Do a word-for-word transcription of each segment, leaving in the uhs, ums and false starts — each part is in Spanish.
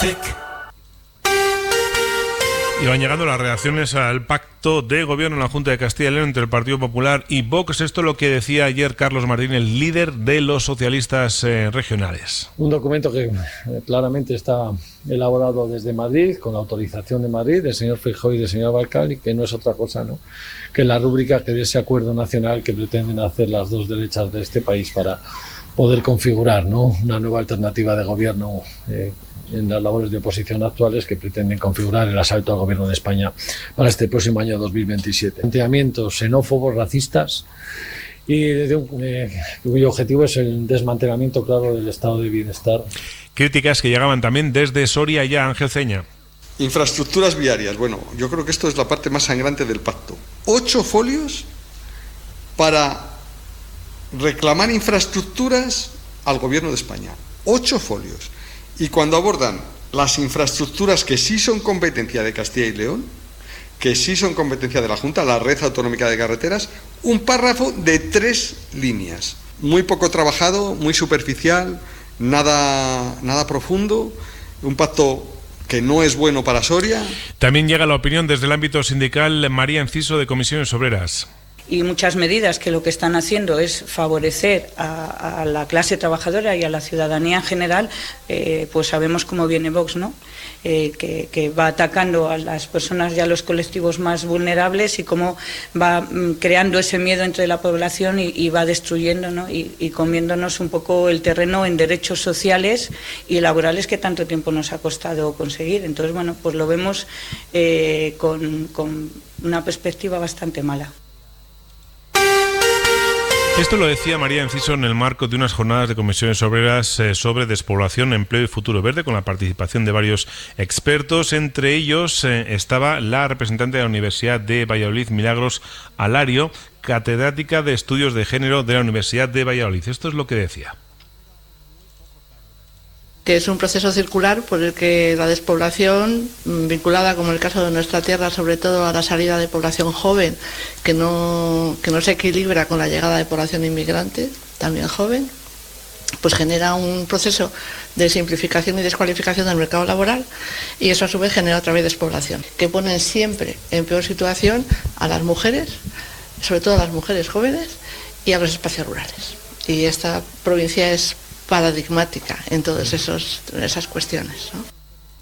Y van llegando las reacciones al pacto de gobierno en la Junta de Castilla y León entre el Partido Popular y Vox. Esto es lo que decía ayer Carlos Martín, el líder de los socialistas eh, regionales. Un documento que eh, claramente está elaborado desde Madrid, con la autorización de Madrid, del señor Feijóo y del señor Abascal, y que no es otra cosa, ¿no?, que la rúbrica que de ese acuerdo nacional que pretenden hacer las dos derechas de este país para poder configurar, ¿no?, una nueva alternativa de gobierno eh, en las labores de oposición actuales que pretenden configurar el asalto al gobierno de España para este próximo año dos mil veintisiete. Planteamientos xenófobos, racistas y de un, eh, cuyo objetivo es el desmantelamiento claro del estado de bienestar. Críticas que llegaban también desde Soria ya, Ángel Ceña. Infraestructuras viarias. Bueno, yo creo que esto es la parte más sangrante del pacto. Ocho folios para reclamar infraestructuras al gobierno de España. Ocho folios. Y cuando abordan las infraestructuras que sí son competencia de Castilla y León, que sí son competencia de la Junta, la Red Autonómica de Carreteras, un párrafo de tres líneas. Muy poco trabajado, muy superficial, nada, nada profundo, un pacto que no es bueno para Soria. También llega la opinión desde el ámbito sindical, María Enciso, de Comisiones Obreras. Y muchas medidas que lo que están haciendo es favorecer a, a la clase trabajadora y a la ciudadanía en general, eh, pues sabemos cómo viene Vox, ¿no? Eh, que, que va atacando a las personas y a los colectivos más vulnerables y cómo va mm, creando ese miedo entre la población y, y va destruyendo, ¿no?, y, y comiéndonos un poco el terreno en derechos sociales y laborales que tanto tiempo nos ha costado conseguir. Entonces, bueno, pues lo vemos eh, con, con una perspectiva bastante mala. Esto lo decía María Enciso en el marco de unas jornadas de comisiones obreras eh, sobre despoblación, empleo y futuro verde, con la participación de varios expertos. Entre ellos eh, estaba la representante de la Universidad de Valladolid, Milagros Alario, catedrática de Estudios de Género de la Universidad de Valladolid. Esto es lo que decía. Que es un proceso circular por el que la despoblación, vinculada, como en el caso de nuestra tierra, sobre todo a la salida de población joven, que no, que no se equilibra con la llegada de población inmigrante, también joven, pues genera un proceso de simplificación y descualificación del mercado laboral, y eso a su vez genera otra vez despoblación, que ponen siempre en peor situación a las mujeres, sobre todo a las mujeres jóvenes, y a los espacios rurales. Y esta provincia es paradigmática en todas esos, esas cuestiones, ¿no?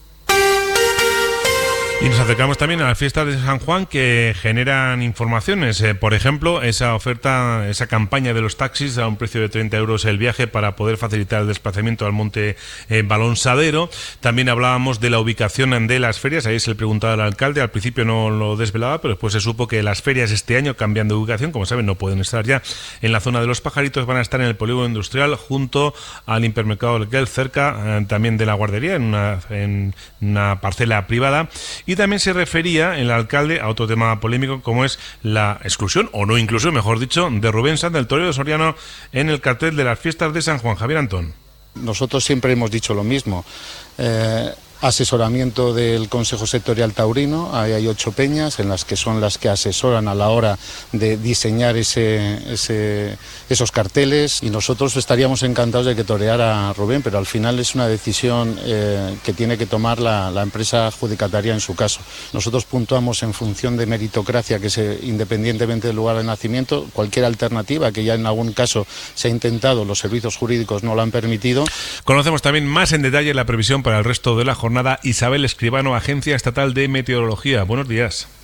Y nos acercamos también a las fiestas de San Juan, que generan informaciones. Eh, por ejemplo, esa oferta, esa campaña de los taxis a un precio de treinta euros el viaje para poder facilitar el desplazamiento al Monte eh, Balonsadero. También hablábamos de la ubicación de las ferias. Ahí se le preguntaba al alcalde. Al principio no lo desvelaba, pero después se supo que las ferias este año cambian de ubicación. Como saben, no pueden estar ya en la zona de los Pajaritos. Van a estar en el polígono industrial junto al hipermercado Lequel, cerca eh, también de la guardería, en una, en una parcela privada. Y también se refería el alcalde a otro tema polémico, como es la exclusión, o no inclusión, mejor dicho, de Rubén Sanz, del torero soriano, en el cartel de las fiestas de San Juan. Javier Antón. Nosotros siempre hemos dicho lo mismo. Eh, asesoramiento del Consejo Sectorial Taurino. Ahí hay ocho peñas en las que son las que asesoran a la hora de diseñar ese, ese, esos carteles, y nosotros estaríamos encantados de que toreara Rubén, pero al final es una decisión eh, que tiene que tomar la, la empresa adjudicataria en su caso. Nosotros puntuamos en función de meritocracia, que es eh, independientemente del lugar de nacimiento. Cualquier alternativa que ya en algún caso se ha intentado, los servicios jurídicos no lo han permitido. Conocemos también más en detalle la previsión para el resto de la jornada. Isabel Escribano, Agencia Estatal de Meteorología. Buenos días.